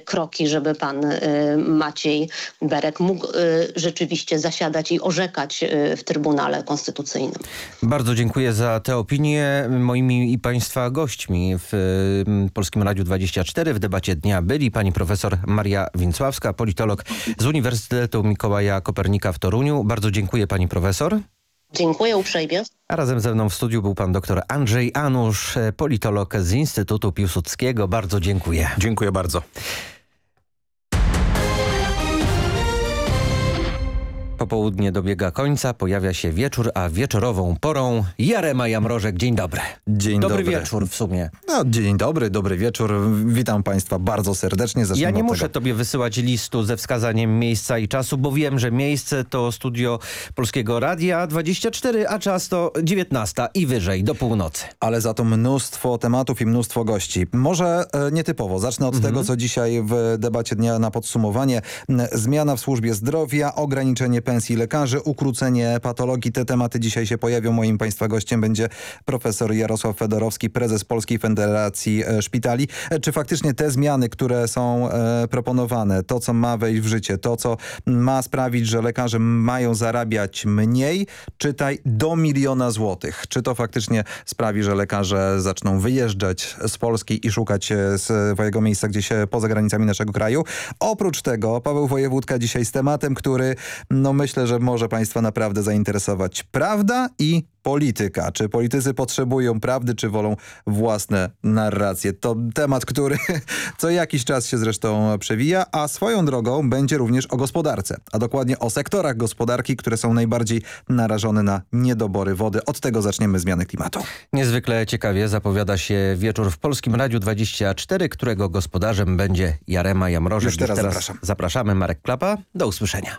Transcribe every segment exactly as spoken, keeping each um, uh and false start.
kroki, żeby pan Maciej Berek mógł rzeczywiście zasiadać i orzekać w Trybunale Konstytucyjnym. Bardzo dziękuję za te opinie. Moimi i państwa gośćmi w Polskim Radiu dwadzieścia cztery w debacie dnia byli pani profesor Maria Więcławska, politolog z Uniwersytetu Mikołaja Kopernika w Toruniu. Bardzo dziękuję pani profesor. Dziękuję uprzejmie. A razem ze mną w studiu był pan doktor Andrzej Anusz, politolog z Instytutu Piłsudskiego. Bardzo dziękuję. Dziękuję bardzo. Popołudnie dobiega końca, pojawia się wieczór, a wieczorową porą Jarema Jamrożek. Dzień dobry. Dzień dobry. dobry wieczór w sumie. No, dzień dobry, dobry wieczór. Witam państwa bardzo serdecznie. Zacznijmy ja nie muszę tego. tobie wysyłać listu ze wskazaniem miejsca i czasu, bo wiem, że miejsce to studio Polskiego Radia dwadzieścia cztery, a czas to dziewiętnasta i wyżej, do północy. Ale za to mnóstwo tematów i mnóstwo gości. Może e, nietypowo. Zacznę od mhm. tego, co dzisiaj w debacie dnia na podsumowanie. Zmiana w służbie zdrowia, ograniczenie pensji lekarzy, ukrócenie patologii. Te tematy dzisiaj się pojawią. Moim państwa gościem będzie profesor Jarosław Fedorowski, prezes Polskiej Federacji Szpitali. Czy faktycznie te zmiany, które są e, proponowane, to co ma wejść w życie, to co ma sprawić, że lekarze mają zarabiać mniej, czytaj do miliona złotych. Czy to faktycznie sprawi, że lekarze zaczną wyjeżdżać z Polski i szukać swojego miejsca gdzieś poza granicami naszego kraju? Oprócz tego Paweł Wojewódka dzisiaj z tematem, który no myślę, że może państwa naprawdę zainteresować. Prawda i polityka. Czy politycy potrzebują prawdy, czy wolą własne narracje? To temat, który co jakiś czas się zresztą przewija, a swoją drogą będzie również o gospodarce, a dokładnie o sektorach gospodarki, które są najbardziej narażone na niedobory wody. Od tego zaczniemy zmiany klimatu. Niezwykle ciekawie zapowiada się wieczór w Polskim Radiu dwadzieścia cztery, którego gospodarzem będzie Jarema Jamrożek. Już teraz, teraz zapraszam. Zapraszamy. Marek Klapa. Do usłyszenia.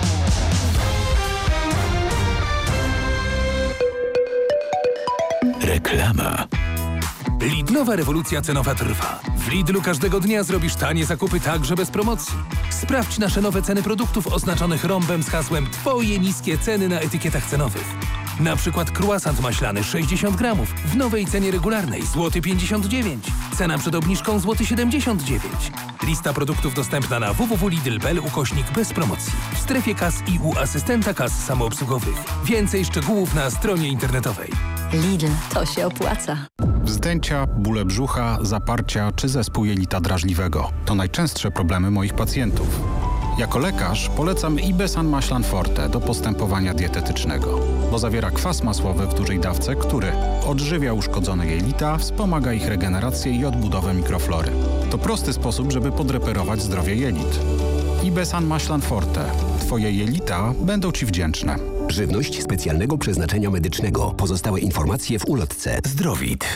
Reklama. Lidlowa rewolucja cenowa trwa. W Lidlu każdego dnia zrobisz tanie zakupy także bez promocji. Sprawdź nasze nowe ceny produktów oznaczonych rąbem z hasłem Twoje niskie ceny na etykietach cenowych. Na przykład croissant maślany sześćdziesiąt gramów w nowej cenie regularnej złoty pięćdziesiąt dziewięć. Cena przed obniżką złoty siedemdziesiąt dziewięć. Lista produktów dostępna na w w w kropka lidl kropka p l ukośnik bez promocji. W strefie kas i u asystenta kas samoobsługowych. Więcej szczegółów na stronie internetowej. Lidl, to się opłaca. Wzdęcia, bóle brzucha, zaparcia czy zespół jelita drażliwego. To najczęstsze problemy moich pacjentów. Jako lekarz polecam Ibesan Maślan Forte do postępowania dietetycznego, bo zawiera kwas masłowy w dużej dawce, który odżywia uszkodzone jelita, wspomaga ich regenerację i odbudowę mikroflory. To prosty sposób, żeby podreperować zdrowie jelit. Ibesan Maślan Forte. Twoje jelita będą Ci wdzięczne. Żywność specjalnego przeznaczenia medycznego. Pozostałe informacje w ulotce. Zdrowit.